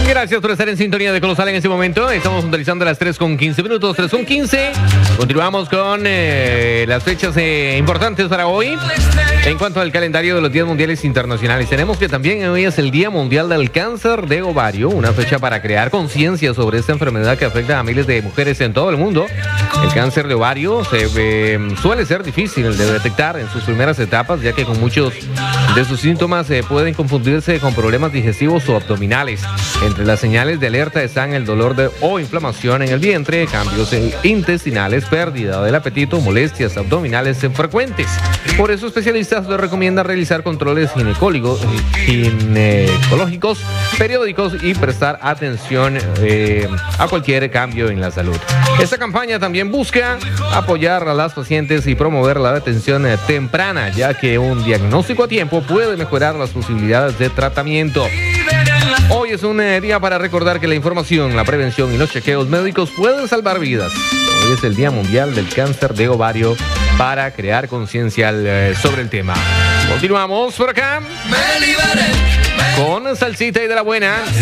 Gracias por estar en sintonía de Colosal en este momento. Estamos utilizando las 3:15, 3:15. Continuamos con las fechas importantes para hoy. En cuanto al calendario de los días mundiales internacionales, tenemos que también hoy es el Día Mundial del Cáncer de Ovario, una fecha para crear conciencia sobre esta enfermedad que afecta a miles de mujeres en todo el mundo. El cáncer de ovario suele ser difícil de detectar en sus primeras etapas, ya que con muchos de sus síntomas pueden confundirse con problemas digestivos o abdominales. Entre las señales de alerta están el dolor o inflamación en el vientre, cambios intestinales, pérdida del apetito, molestias abdominales frecuentes. Por eso especialistas les recomiendan realizar controles ginecológicos periódicos y prestar atención a cualquier cambio en la salud. Esta campaña también busca apoyar a las pacientes y promover la detención temprana, ya que un diagnóstico a tiempo puede mejorar las posibilidades de tratamiento. Hoy es un día para recordar que la información, la prevención y los chequeos médicos pueden salvar vidas. Hoy es el Día Mundial del Cáncer de Ovario para crear conciencia sobre el tema. Continuamos por acá con Salsita y de la Buena.